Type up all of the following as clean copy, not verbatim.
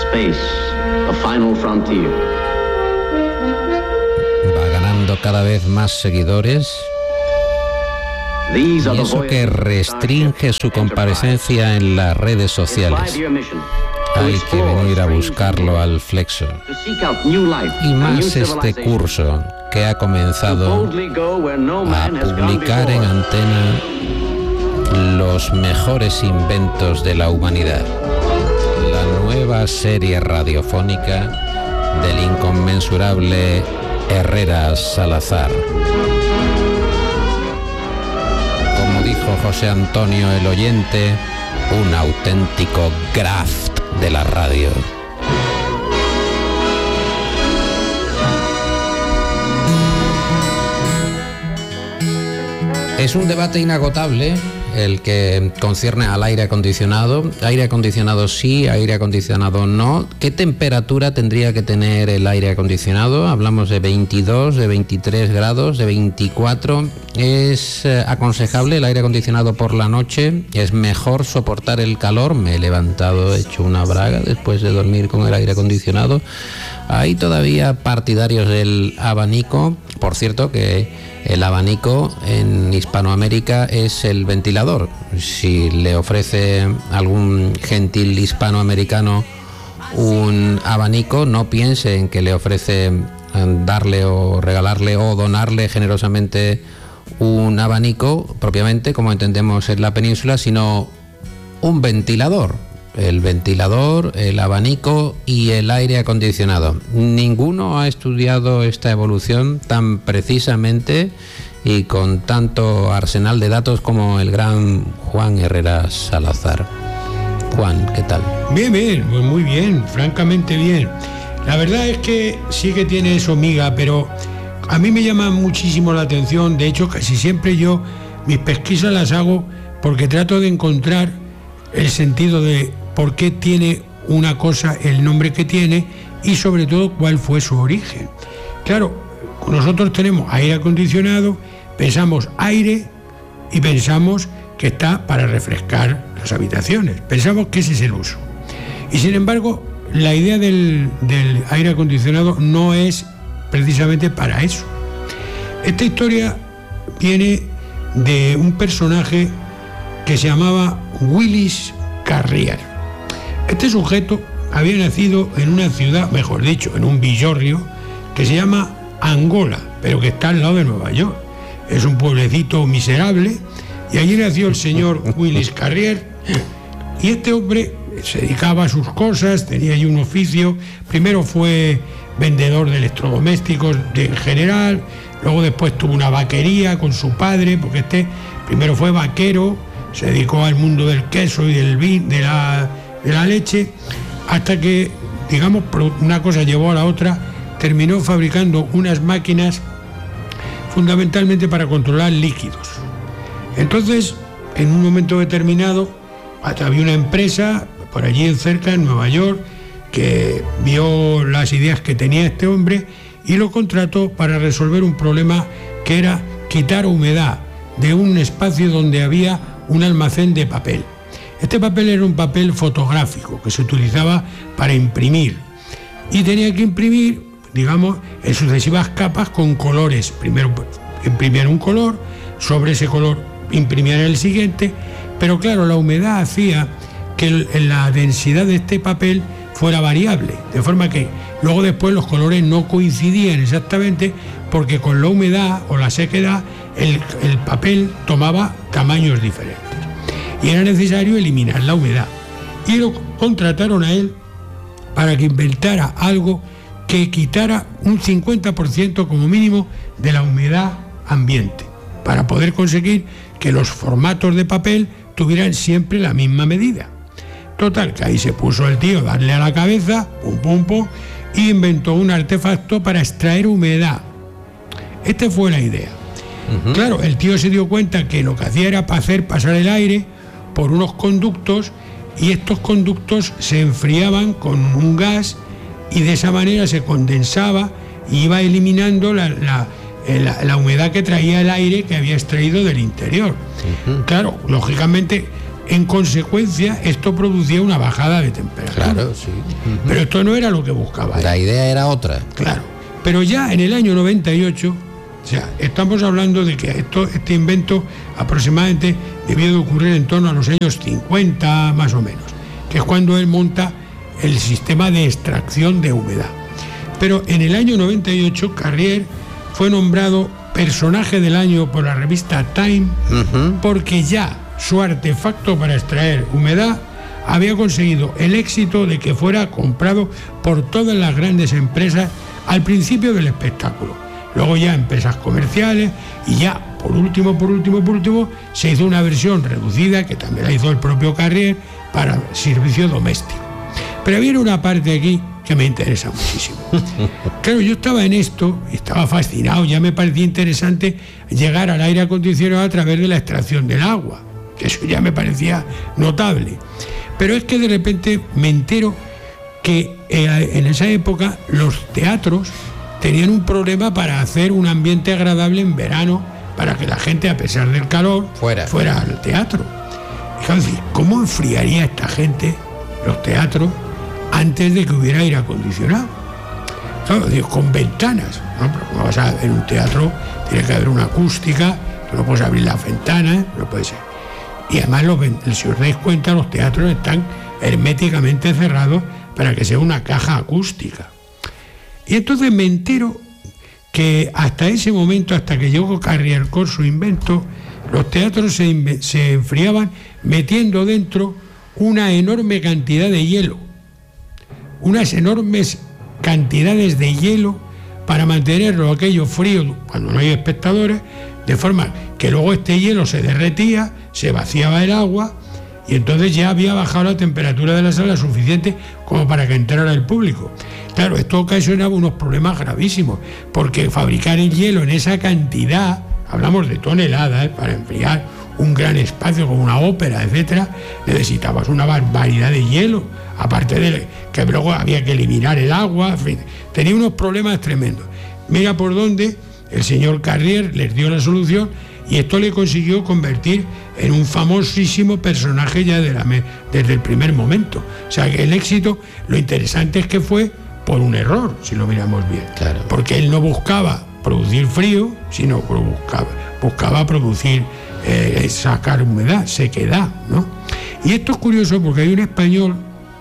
Space, the final frontier. Va ganando cada vez más seguidores. Y eso que restringe su comparecencia en las redes sociales. Hay que venir a buscarlo al Flexo. Y más este curso que ha comenzado a publicar en antena los mejores inventos de la humanidad. La nueva serie radiofónica del inconmensurable Herrera Salazar. Como dijo José Antonio el Oyente, un auténtico graft de la radio. Es un debate inagotable el que concierne al aire acondicionado. Aire acondicionado sí, aire acondicionado no. ¿Qué temperatura tendría que tener el aire acondicionado? Hablamos de 22, de 23 grados, de 24. ¿Es aconsejable el aire acondicionado por la noche? ¿Es mejor soportar el calor? Me he levantado hecho una braga después de dormir con el aire acondicionado. Hay todavía partidarios del abanico. Por cierto que el abanico en Hispanoamérica es el ventilador. Si le ofrece algún gentil hispanoamericano un abanico, no piense en que le ofrece darle o regalarle o donarle generosamente un abanico, propiamente como entendemos en la península, sino un ventilador. El ventilador, el abanico y el aire acondicionado. Ninguno ha estudiado esta evolución tan precisamente y con tanto arsenal de datos como el gran Juan Herrera Salazar. Juan, ¿qué tal? Bien, pues muy bien, francamente bien. La verdad es que sí que tiene eso miga, pero a mí me llama muchísimo la atención. De hecho, casi siempre yo mis pesquisas las hago porque trato de encontrar el sentido de por qué tiene una cosa el nombre que tiene y sobre todo cuál fue su origen. Claro, nosotros tenemos aire acondicionado, pensamos aire y pensamos que está para refrescar las habitaciones. Pensamos que ese es el uso. Y sin embargo, la idea del aire acondicionado no es precisamente para eso. Esta historia viene de un personaje que se llamaba Willis Carrier. Este sujeto había nacido en una ciudad, mejor dicho, en un villorrio que se llama Angola, pero que está al lado de Nueva York. Es un pueblecito miserable y allí nació el señor Willis Carrier. Y este hombre se dedicaba a sus cosas, tenía allí un oficio. Primero fue vendedor de electrodomésticos en general, luego después tuvo una vaquería con su padre, porque primero fue vaquero, se dedicó al mundo del queso y del vino, de la leche, hasta que, digamos, una cosa llevó a la otra, terminó fabricando unas máquinas fundamentalmente para controlar líquidos. Entonces, en un momento determinado, había una empresa por allí cerca, en Nueva York, que vio las ideas que tenía este hombre y lo contrató para resolver un problema que era quitar humedad de un espacio donde había un almacén de papel. Este papel era un papel fotográfico que se utilizaba para imprimir y tenía que imprimir, digamos, en sucesivas capas con colores. Primero imprimían un color, sobre ese color imprimían el siguiente, pero claro, la humedad hacía que la densidad de este papel fuera variable, de forma que luego después los colores no coincidían exactamente porque con la humedad o la sequedad el papel tomaba tamaños diferentes. Y era necesario eliminar la humedad. Y lo contrataron a él para que inventara algo que quitara un 50% como mínimo de la humedad ambiente, para poder conseguir que los formatos de papel tuvieran siempre la misma medida. Total, que ahí se puso el tío a darle a la cabeza, y inventó un artefacto para extraer humedad. Esta fue la idea. Uh-huh. Claro, el tío se dio cuenta que lo que hacía era hacer pasar el aire por unos conductos y estos conductos se enfriaban con un gas y de esa manera se condensaba y iba eliminando la humedad que traía el aire que había extraído del interior. Uh-huh. Claro, lógicamente En consecuencia, esto producía una bajada de temperatura. Claro, sí. Pero esto no era lo que buscaba. La idea era otra. Claro. Pero ya en el año 98, o sea, estamos hablando de que este invento aproximadamente debió de ocurrir en torno a los años 50, más o menos, que es cuando él monta el sistema de extracción de humedad. Pero en el año 98, Carrier fue nombrado personaje del año por la revista Time, porque ya su artefacto para extraer humedad había conseguido el éxito de que fuera comprado por todas las grandes empresas al principio del espectáculo. Luego ya empresas comerciales y ya por último se hizo una versión reducida que también la hizo el propio Carrier para servicio doméstico. Pero viene una parte aquí que me interesa muchísimo. Claro, yo estaba en esto, estaba fascinado, ya me parecía interesante llegar al aire acondicionado a través de la extracción del agua, que eso ya me parecía notable. Pero es que de repente me entero que en esa época los teatros tenían un problema para hacer un ambiente agradable en verano, para que la gente, a pesar del calor, fuera al teatro. Fíjate, ¿cómo enfriaría esta gente los teatros antes de que hubiera aire acondicionado? Claro, con ventanas, ¿no? Pero como vas a ver un teatro, tiene que haber una acústica, tú no puedes abrir las ventanas, no puede ser. Y además, si os dais cuenta, los teatros están herméticamente cerrados para que sea una caja acústica. Y entonces me entero que hasta ese momento, hasta que llegó Carrier con su invento, los teatros se enfriaban metiendo dentro una enorme cantidad de hielo, unas enormes cantidades de hielo para mantenerlo aquello frío cuando no hay espectadores, de forma que luego este hielo se derretía, se vaciaba el agua y entonces ya había bajado la temperatura de la sala suficiente como para que entrara el público. Claro, esto ocasionaba unos problemas gravísimos, porque fabricar el hielo en esa cantidad, hablamos de toneladas, para enfriar un gran espacio como una ópera, etcétera, necesitabas una barbaridad de hielo, aparte de que luego había que eliminar el agua, en fin, tenía unos problemas tremendos. Mira por dónde el señor Carrier les dio la solución y esto le consiguió convertir en un famosísimo personaje ya desde el primer momento. O sea, que el éxito, lo interesante es que fue por un error, si lo miramos bien. Claro. Porque él no buscaba producir frío, sino buscaba producir, sacar humedad, sequedad, ¿no? Y esto es curioso porque hay un español,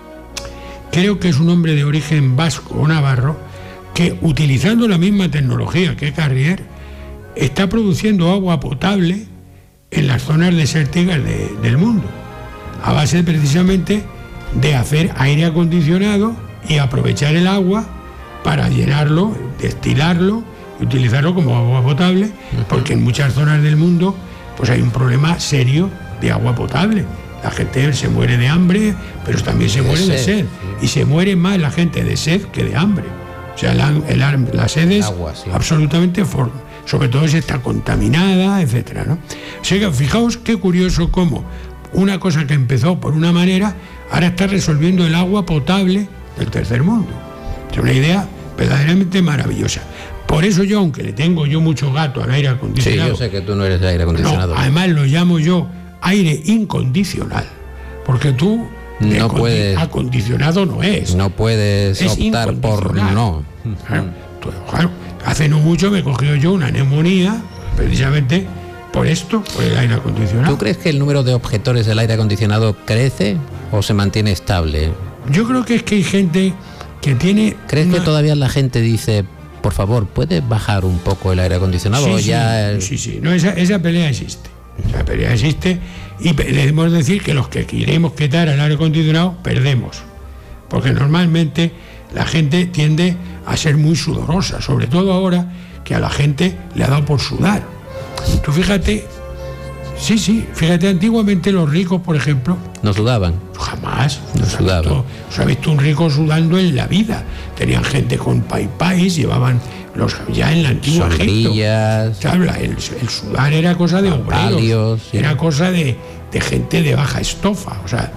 creo que es un hombre de origen vasco o navarro, que utilizando la misma tecnología que Carrier, está produciendo agua potable en las zonas desérticas del mundo, a base precisamente de hacer aire acondicionado y aprovechar el agua para llenarlo, destilarlo y utilizarlo como agua potable, porque en muchas zonas del mundo pues hay un problema serio de agua potable. La gente se muere de hambre, pero también se muere de sed. Y se muere más la gente de sed que de hambre. O sea, la sed es agua, sí, absolutamente sobre todo si está contaminada, etcétera, ¿no? O sea que fijaos qué curioso cómo una cosa que empezó por una manera ahora está resolviendo el agua potable del tercer mundo. Es una idea verdaderamente maravillosa. Por eso yo, aunque le tengo yo mucho gato al aire acondicionado... Sí, yo sé que tú no eres de aire acondicionado. No, además lo llamo yo aire incondicional, porque tú no puedes, acondicionado no es. No puedes optar por no. Claro, hace no mucho me cogió yo una neumonía, precisamente por esto, por el aire acondicionado. ¿Tú crees que el número de objetores del aire acondicionado crece o se mantiene estable? Yo creo que es que hay gente que tiene... ¿Crees que todavía la gente dice, por favor, ¿puedes bajar un poco el aire acondicionado? Sí, o ya... sí. No, esa pelea existe. Esa pelea existe y debemos decir que los que queremos quitar el aire acondicionado perdemos. Porque normalmente la gente tiende a ser muy sudorosa, sobre todo ahora que a la gente le ha dado por sudar. Tú fíjate, fíjate, antiguamente los ricos, por ejemplo... ¿No sudaban? Jamás. No sudaban. Se ha visto un rico sudando en la vida. Tenían gente con paipais, llevaban ya en la antigua sombrillas. Claro, el sudar era cosa de obreros, era cosa de gente de baja estofa. O sea,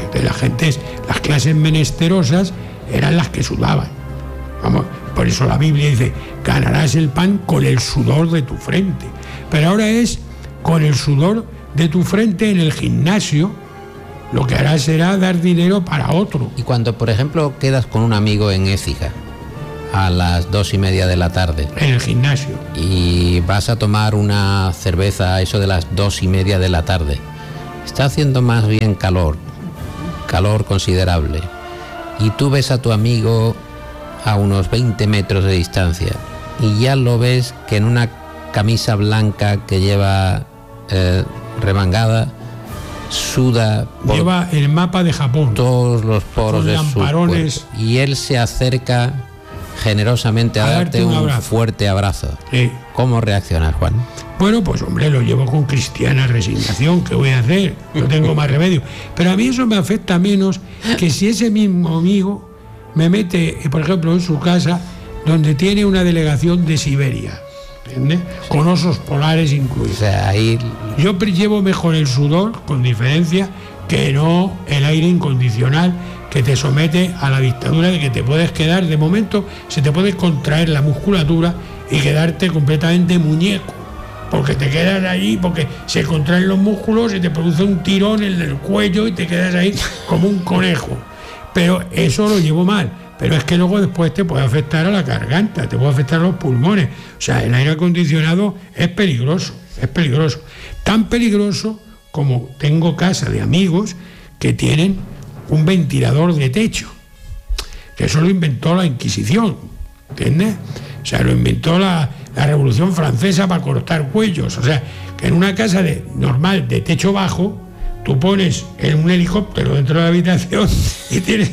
las clases menesterosas eran las que sudaban. Vamos, por eso la Biblia dice, ganarás el pan con el sudor de tu frente. Pero ahora es con el sudor de tu frente en el gimnasio, lo que hará será dar dinero para otro. Y cuando, por ejemplo, quedas con un amigo en Écija a las 2:30 de la tarde En el gimnasio. y vas a tomar una cerveza a eso de las 2:30 de la tarde, está haciendo más bien calor considerable, y tú ves a tu amigo a unos 20 metros de distancia y ya lo ves que en una camisa blanca que lleva remangada suda por Lleva el mapa de Japón. todos los poros Con de su lamparones. cuerpo, y él se acerca generosamente a darte un abrazo. fuerte abrazo. Sí. ¿Cómo reaccionas, Juan? Bueno, pues hombre, lo llevo con cristiana resignación. ¿Qué voy a hacer? No tengo más remedio. Pero a mí eso me afecta menos que si ese mismo amigo me mete, por ejemplo, en su casa, donde tiene una delegación de Siberia, ¿entiendes? Con osos polares O incluidos. sea, ahí Yo llevo mejor el sudor, con diferencia, que no el aire incondicional que te somete a la dictadura de que te puedes quedar, de momento, se te puede contraer la musculatura y quedarte completamente muñeco. Porque te quedas allí, porque se contraen los músculos y te produce un tirón en el cuello y te quedas ahí como un conejo. Pero eso lo llevo mal. Pero es que luego después te puede afectar a la garganta, te puede afectar a los pulmones. O sea, el aire acondicionado es peligroso, es peligroso. Tan peligroso como tengo casa de amigos que tienen un ventilador de techo, que eso lo inventó la Inquisición, ¿entiendes? O sea, lo inventó la Revolución Francesa para cortar cuellos. O sea, que en una casa normal de techo bajo, tú pones en un helicóptero dentro de la habitación y tienes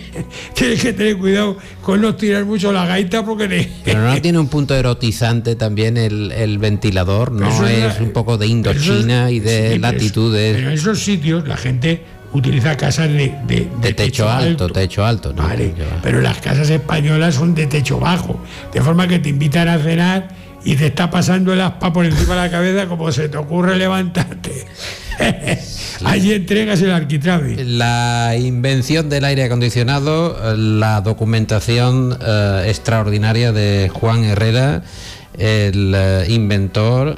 que tener cuidado con no tirar mucho la gaita porque pero no tiene un punto erotizante también el ventilador, no Eso es un poco de Indochina y de sí, latitudes. Pero en esos sitios la gente utiliza casas de techo alto, ¿no? Vale, pero las casas españolas son de techo bajo, de forma que te invitan a cenar y te está pasando el aspa por encima de la cabeza como se te ocurre levantarte. Allí entregas el arquitrabe. La invención del aire acondicionado, la documentación extraordinaria de Juan Herrera, el inventor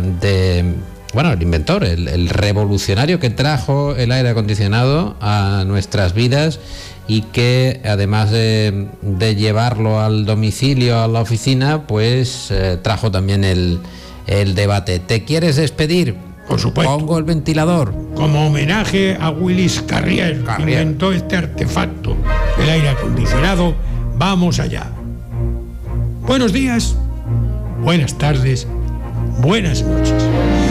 el revolucionario que trajo el aire acondicionado a nuestras vidas y que además de llevarlo al domicilio, a la oficina, pues trajo también el debate. ¿Te quieres despedir? Por supuesto. Pongo el ventilador. Como homenaje a Willis Carrier, que inventó este artefacto, el aire acondicionado, vamos allá. Buenos días, buenas tardes, buenas noches.